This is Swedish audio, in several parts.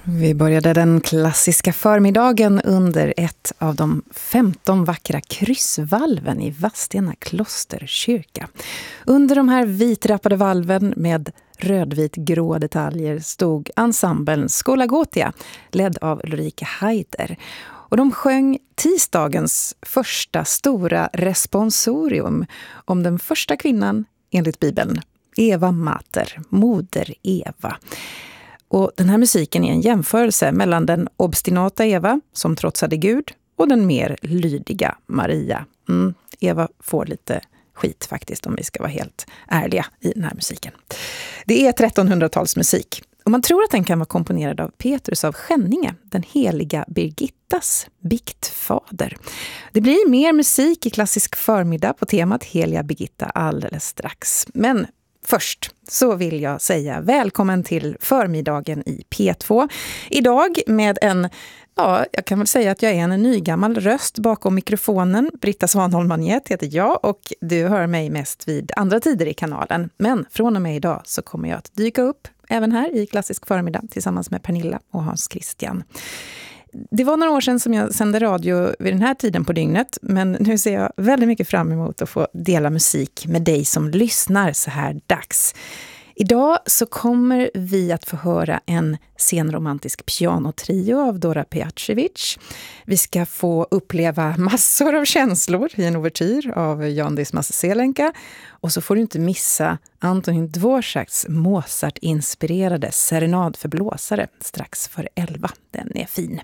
Vi började den klassiska förmiddagen under ett av de 15 vackra kryssvalven i Vadstena klosterkyrka. Under de här vitrappade valven med rödvit-grå detaljer stod ensemblen Schola Gothia, ledd av Ulrike Heider. Och de sjöng tisdagens första stora responsorium om den första kvinnan enligt Bibeln, Eva Mater, moder Eva. Och den här musiken är en jämförelse mellan den obstinata Eva som trotsade Gud och den mer lydiga Maria. Eva får lite skit faktiskt om vi ska vara helt ärliga i den här musiken. Det är 1300-talsmusik och man tror att den kan vara komponerad av Petrus av Skänninge, den heliga Birgittas biktfader. Det blir mer musik i klassisk förmiddag på temat Heliga Birgitta alldeles strax. Men först så vill jag säga välkommen till förmiddagen i P2. Idag med jag kan väl säga att jag är en nygammal röst bakom mikrofonen. Britta Svanholm-Magnet heter jag och du hör mig mest vid andra tider i kanalen. Men från och med idag så kommer jag att dyka upp även här i klassisk förmiddag tillsammans med Pernilla och Hans Christian. Det var några år sedan som jag sände radio vid den här tiden på dygnet, men nu ser jag väldigt mycket fram emot att få dela musik med dig som lyssnar så här dags. Idag så kommer vi att få höra en senromantisk pianotrio av Dora Pejacevic. Vi ska få uppleva massor av känslor i en ouvertyr av Jan Dismas Selenka. Och så får du inte missa Antonin Dvoraks Mozart-inspirerade serenad för blåsare strax före 11. Den är fin.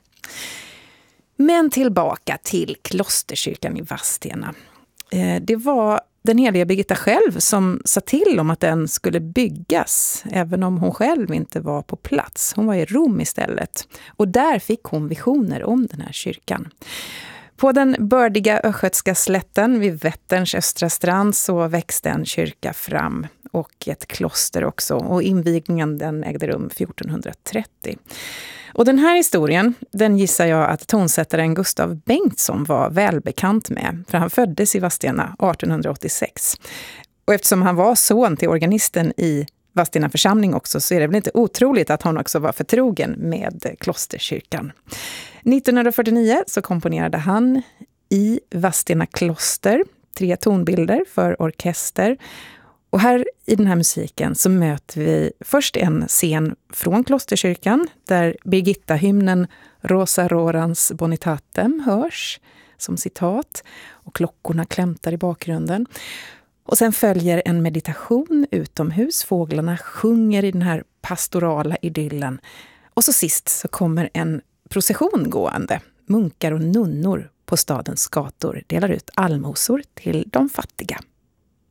Men tillbaka till klosterkyrkan i Vadstena. Det var den heliga Birgitta själv som sa till om att den skulle byggas, även om hon själv inte var på plats. Hon var i Rom istället. Och där fick hon visioner om den här kyrkan. På den bördiga östgötska slätten vid Vätterns östra strand så växte en kyrka fram och ett kloster också. Och invigningen den ägde rum 1430. Och den här historien, den gissar jag att tonsättaren Gustav Bengtsson var välbekant med. För han föddes i Vadstena 1886. Och eftersom han var son till organisten i Vadstena församling också så är det väl inte otroligt att han också var förtrogen med klosterkyrkan. 1949 så komponerade han i Vadstena kloster 3 tonbilder för orkester. Och här i den här musiken så möter vi först en scen från klosterkyrkan där Birgitta-hymnen Rosa Rorans Bonitatem hörs som citat och klockorna klämtar i bakgrunden. Och sen följer en meditation utomhus, fåglarna sjunger i den här pastorala idyllen. Och så sist så kommer en procession gående, munkar och nunnor på stadens gator delar ut allmosor till de fattiga.